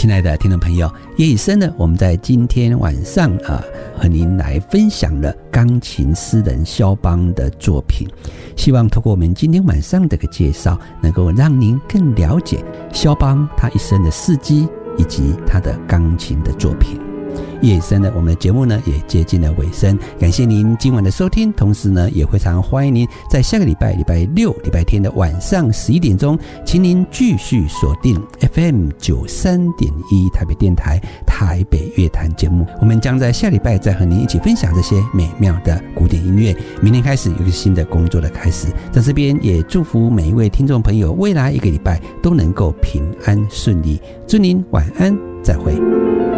亲爱的听众朋友，夜已深了，我们在今天晚上和您来分享了钢琴诗人肖邦的作品，希望透过我们今天晚上的介绍，能够让您更了解肖邦他一生的事迹以及他的钢琴的作品。夜已深了，我们的节目呢也接近了尾声，感谢您今晚的收听，同时呢也非常欢迎您在下个礼拜六、礼拜天的晚上11点钟，请您继续锁定 FM 93.1台北电台台北乐坛节目，我们将在下礼拜再和您一起分享这些美妙的古典音乐。明天开始有一个新的工作的开始，在这边也祝福每一位听众朋友未来一个礼拜都能够平安顺利，祝您晚安，再会。